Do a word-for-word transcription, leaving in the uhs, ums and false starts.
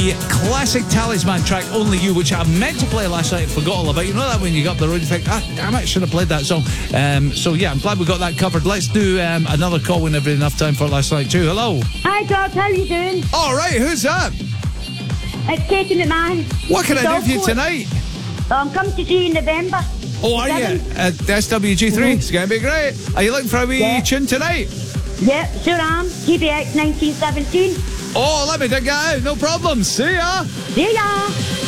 the classic Talisman track, Only You, which I meant to play last night and forgot all about. You know that when you got up the road, you think, ah, damn it, I should have played that song. Um, so, yeah, I'm glad we got that covered. Let's do um, another call whenever enough time for last night, too. Hello. Hi, George. How are you doing? All right, who's that? It's Katie McMahon. What can It's I do for you awful. tonight? Oh, I'm coming to see you in November. Oh, are you? At S W G three. Mhm. It's going to be great. Are you looking for a wee Yeah. tune tonight? Yep, sure am. T B X nineteen seventeen. Oh, let me dig it out. No problem. See ya. See ya.